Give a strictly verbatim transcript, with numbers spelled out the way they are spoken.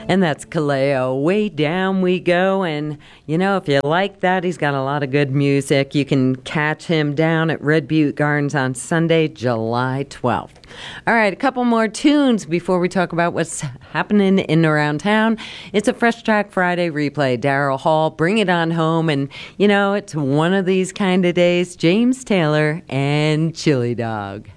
And that's Kaleo. Way down we go. And, you know, if you like that, he's got a lot of good music. You can catch him down at Red Butte Gardens on Sunday, July twelfth. All right, a couple more tunes before we talk about what's happening in and around town. It's a Fresh Track Friday replay. Daryl Hall, Bring It On Home. And, you know, it's one of these kind of days. James Taylor and Chili Dog.